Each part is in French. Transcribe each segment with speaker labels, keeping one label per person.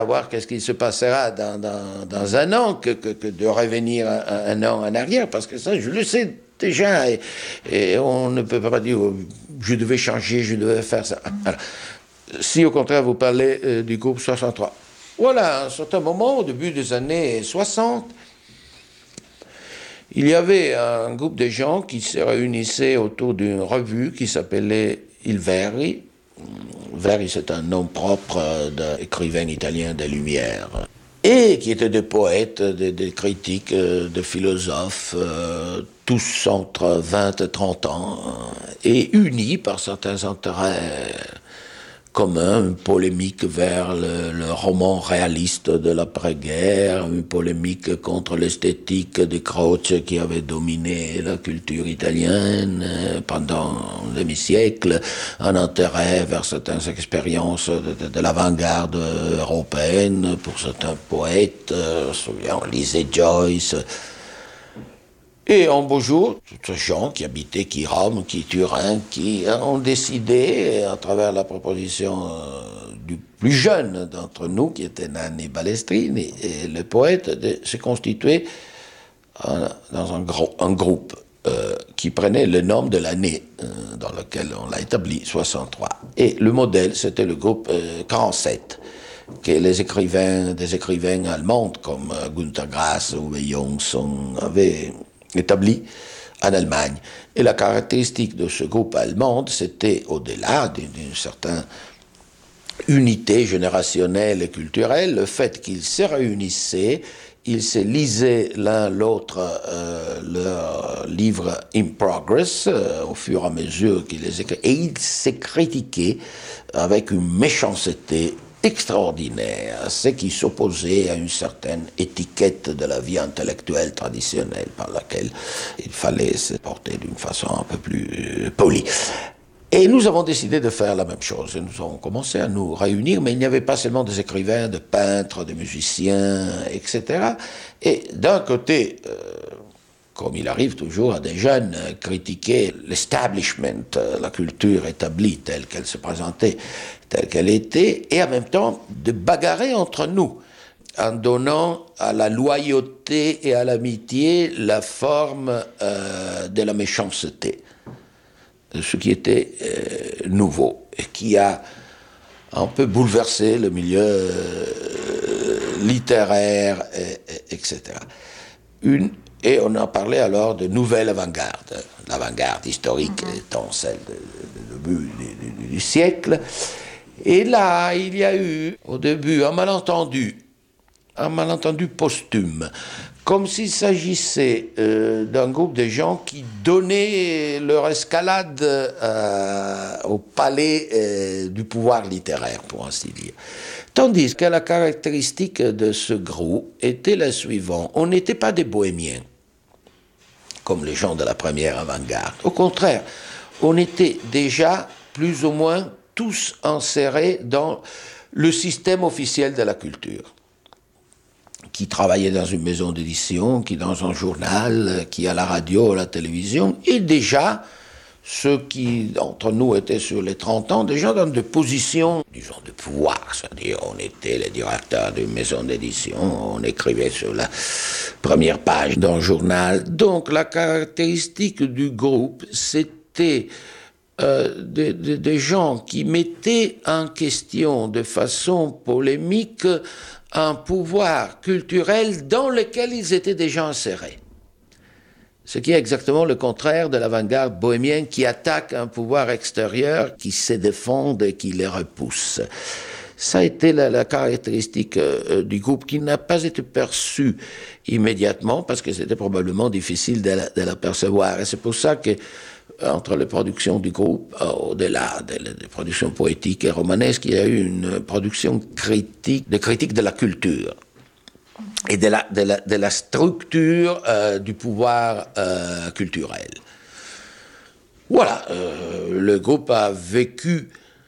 Speaker 1: À voir qu'est-ce qui se passera dans un an que de revenir un an en arrière, parce que ça, je le sais déjà, et on ne peut pas dire je devais changer, je devais faire ça. Alors, si au contraire vous parlez du groupe 63, voilà, à un certain moment, au début des années 60, il y avait un groupe de gens qui se réunissaient autour d'une revue qui s'appelait Il Verri. Verri, c'est un nom propre d'un écrivain italien des Lumières, et qui étaient des poètes, des critiques, des philosophes, tous entre 20 et 30 ans, et unis par certains intérêts commun, une polémique vers le roman réaliste de l'après-guerre, une polémique contre l'esthétique de Croce qui avait dominé la culture italienne pendant un demi-siècle, un intérêt vers certaines expériences de l'avant-garde européenne pour certains poètes, on lisait Joyce. Et un beau jour, tous ces gens qui habitaient qui Rome, qui Turin, qui ont décidé, à travers la proposition du plus jeune d'entre nous, qui était Nanni Balestrini, et le poète, de se constituer dans un groupe qui prenait le nom de l'année dans lequel on l'a établi, 63. Et le modèle, c'était le groupe 47. Que des écrivains allemands comme Günter Grass ou Jonsson avaient établi en Allemagne. Et la caractéristique de ce groupe allemand, c'était au-delà d'une certaine unité générationnelle et culturelle, le fait qu'ils se réunissaient, ils se lisaient l'un l'autre leurs livres in progress au fur et à mesure qu'ils les écrivaient, et ils se critiquaient avec une méchanceté extraordinaire, ce qui s'opposait à une certaine étiquette de la vie intellectuelle traditionnelle par laquelle il fallait se porter d'une façon un peu plus polie. Et nous avons décidé de faire la même chose. Nous avons commencé à nous réunir, mais il n'y avait pas seulement des écrivains, des peintres, des musiciens, etc. Et d'un côté, comme il arrive toujours à des jeunes, critiquer l'establishment, la culture établie telle qu'elle se présentait, telle qu'elle était, et en même temps de bagarrer entre nous, en donnant à la loyauté et à l'amitié la forme de la méchanceté, ce qui était nouveau, et qui a un peu bouleversé le milieu littéraire, etc. Et on en parlait alors de nouvelle avant-garde, l'avant-garde historique étant celle du début du siècle. Et là, il y a eu au début un malentendu posthume, comme s'il s'agissait d'un groupe de gens qui donnaient leur escalade au palais du pouvoir littéraire, pour ainsi dire. Tandis que la caractéristique de ce groupe était la suivante. On n'était pas des bohémiens, comme les gens de la première avant-garde. Au contraire, on était déjà plus ou moins tous insérés dans le système officiel de la culture, qui travaillait dans une maison d'édition, qui dans un journal, qui à la radio, à la télévision, et déjà, ceux qui, entre nous, étaient sur les 30 ans, déjà dans des positions, disons, de pouvoir, c'est-à-dire on était les directeurs d'une maison d'édition, on écrivait sur la première page d'un journal. Donc la caractéristique du groupe, c'était des gens qui mettaient en question de façon polémique un pouvoir culturel dans lequel ils étaient déjà insérés. Ce qui est exactement le contraire de l'avant-garde bohémienne qui attaque un pouvoir extérieur, qui se défend et qui les repousse. Ça a été la caractéristique du groupe qui n'a pas été perçue immédiatement parce que c'était probablement difficile de la percevoir. Et c'est pour ça que entre les productions du groupe, au-delà des productions poétiques et romanesques, il y a eu une production critique de la culture et de la structure du pouvoir culturel. Voilà, le groupe a vécu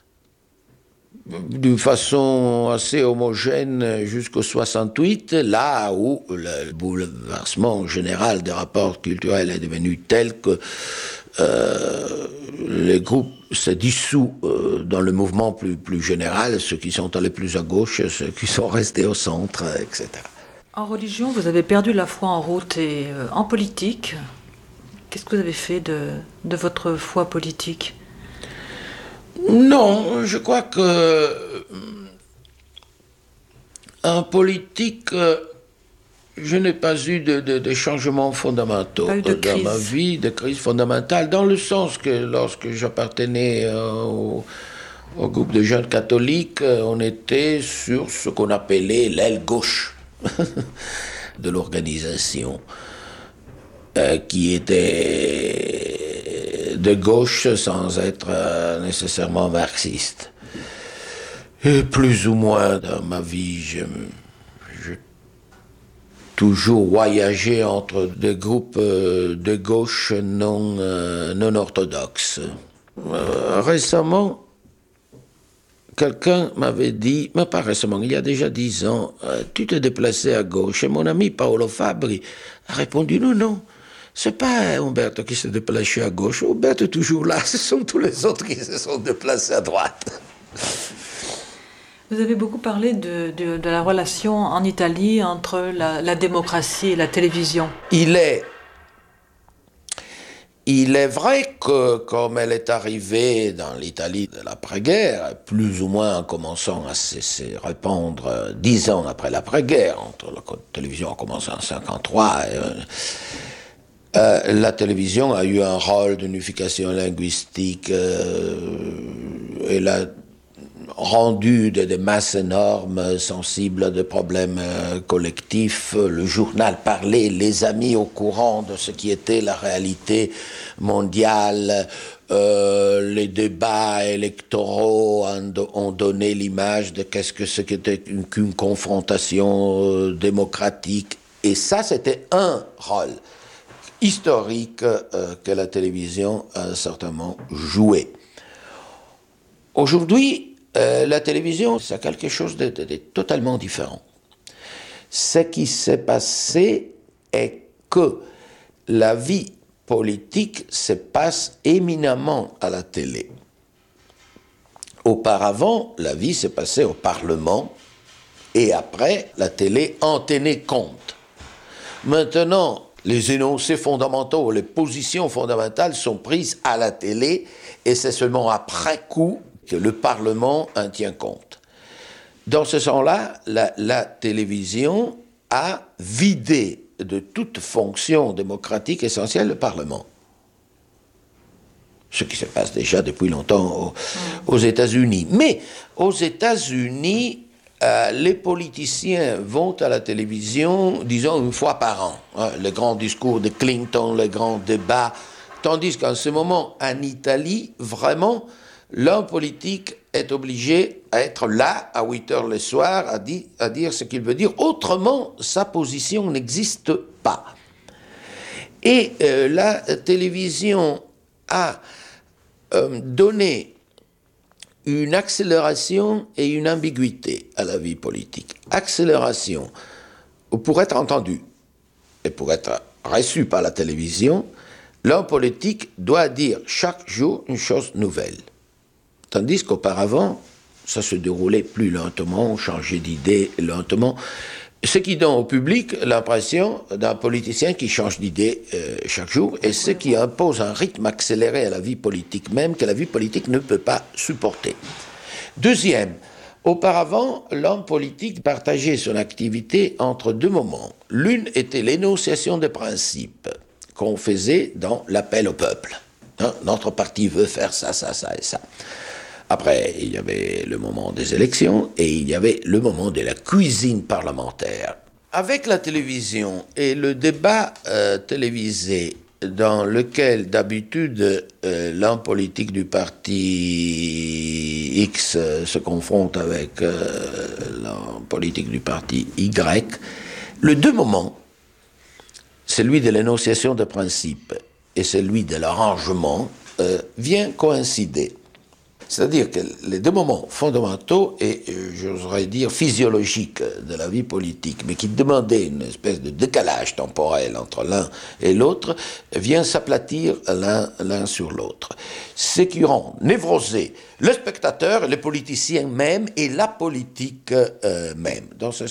Speaker 1: d'une façon assez homogène jusqu'au 68, là où le bouleversement général des rapports culturels est devenu tel que les groupes se dissous dans le mouvement plus général, ceux qui sont allés plus à gauche, ceux qui sont restés au centre, etc.
Speaker 2: En religion, vous avez perdu la foi en route et en politique. Qu'est-ce que vous avez fait de votre foi politique ?
Speaker 1: Non, je crois que en politique, je n'ai pas eu de changements fondamentaux dans ma vie, de crise fondamentale, dans le sens que lorsque j'appartenais au groupe de jeunes catholiques, on était sur ce qu'on appelait l'aile gauche de l'organisation, qui était de gauche sans être nécessairement marxiste. Et plus ou moins dans ma vie, j'ai toujours voyagé entre des groupes de gauche non orthodoxes. Récemment, quelqu'un m'avait dit, mais pas récemment, il y a déjà 10 ans, tu t'es déplacé à gauche. Et mon ami Paolo Fabri a répondu, non, c'est pas Umberto qui s'est déplacé à gauche. Umberto est toujours là, ce sont tous les autres qui se sont déplacés à droite.
Speaker 2: Vous avez beaucoup parlé de la relation en Italie entre la démocratie et la télévision.
Speaker 1: Il est vrai que, comme elle est arrivée dans l'Italie de l'après-guerre, plus ou moins en commençant à se répandre 10 ans après l'après-guerre, entre la télévision a commencé en 1953, la télévision a eu un rôle d'unification linguistique, elle a rendu des masses énormes, sensibles à des problèmes collectifs, le journal parlait, les amis au courant de ce qui était la réalité mondiale, les débats électoraux ont donné l'image de ce qu'était qu'une confrontation démocratique. Et ça, c'était un rôle historique que la télévision a certainement joué. Aujourd'hui, la télévision, c'est quelque chose de totalement différent. Ce qui s'est passé est que la vie politique se passe éminemment à la télé. Auparavant, la vie s'est passée au Parlement et après, la télé en tenait compte. Maintenant, les énoncés fondamentaux, les positions fondamentales sont prises à la télé et c'est seulement après coup que le Parlement en tient compte. Dans ce sens-là, la télévision a vidé de toute fonction démocratique essentielle le Parlement. Ce qui se passe déjà depuis longtemps aux États-Unis. Mais aux États-Unis, les politiciens vont à la télévision, disons, une fois par an. Le grand discours de Clinton, le grand débat. Tandis qu'en ce moment, en Italie, vraiment, l'homme politique est obligé à être là à 8 heures le soir, à dire ce qu'il veut dire. Autrement, sa position n'existe pas. Et la télévision a donné une accélération et une ambiguïté à la vie politique. Accélération, pour être entendu et pour être reçu par la télévision, l'homme politique doit dire chaque jour une chose nouvelle. Tandis qu'auparavant, ça se déroulait plus lentement, on changeait d'idée lentement, ce qui donne au public l'impression d'un politicien qui change d'idée chaque jour, et ce qui impose un rythme accéléré à la vie politique même que la vie politique ne peut pas supporter. Deuxième, auparavant, l'homme politique partageait son activité entre deux moments. L'une était l'énonciation des principes qu'on faisait dans l'appel au peuple. Notre parti veut faire ça, ça, ça et ça. Après, il y avait le moment des élections et il y avait le moment de la cuisine parlementaire. Avec la télévision et le débat télévisé dans lequel d'habitude l'homme politique du parti X se confronte avec l'homme politique du parti Y, le deux moments, celui de l'énonciation de principes et celui de l'arrangement, vient coïncider. C'est-à-dire que les deux moments fondamentaux et, j'oserais dire, physiologiques de la vie politique, mais qui demandaient une espèce de décalage temporel entre l'un et l'autre, vient s'aplatir l'un sur l'autre. Ce qui rend névrosé le spectateur, le politicien même et la politique même. Dans ce